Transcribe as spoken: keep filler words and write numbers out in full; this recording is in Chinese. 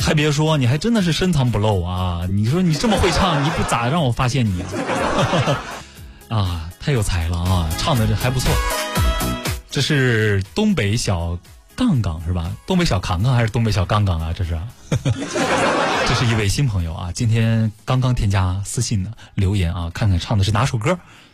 还别说，你还真的是深藏不露啊！你说你这么会唱，你不咋让我发现你啊？啊，太有才了啊！唱的这还不错。这是东北小杠杠是吧？东北小扛扛还是东北小杠杠啊？这是、啊，这是一位新朋友啊，今天刚刚添加私信的留言啊，看看唱的是哪首歌。